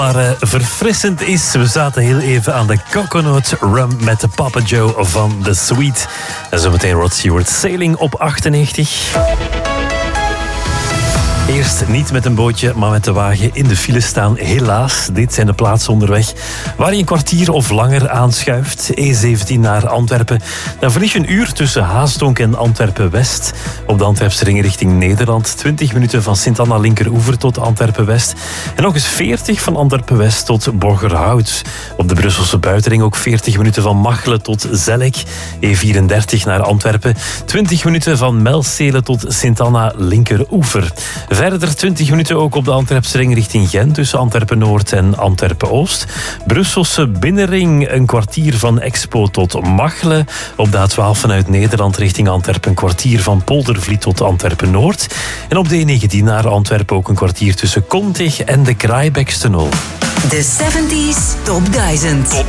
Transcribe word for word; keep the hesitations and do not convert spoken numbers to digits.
Maar uh, verfrissend is, we zaten heel even aan de coconut rum met de Papa Joe van The Sweet. En zometeen Rod Stewart, Sailing op achtennegentig. Eerst niet met een bootje, maar met de wagen in de file staan. Helaas, dit zijn de plaatsen onderweg waar je een kwartier of langer aanschuift. E zeventien naar Antwerpen. Dan verlies je een uur tussen Haasdonk en Antwerpen-West. Op de Antwerpse ring richting Nederland. twintig minuten van Sint-Anna Linkeroever tot Antwerpen-West. En nog eens veertig van Antwerpen-West tot Borgerhout. Op de Brusselse buitenring ook veertig minuten van Machelen tot Zellik. E vierendertig naar Antwerpen. twintig minuten van Melcele tot Sint-Anna Linkeroever. Verder twintig minuten ook op de Antwerpse ring richting Gent tussen Antwerpen-Noord en Antwerpen-Oost. Brusselse binnenring een kwartier van Expo tot Machelen. Op de A twaalf vanuit Nederland richting Antwerpen een kwartier van Poldervliet tot Antwerpen-Noord. En op de E negentien naar Antwerpen ook een kwartier tussen Kontig en de Kraaibeekstunnel. De zeventig Top duizend. Top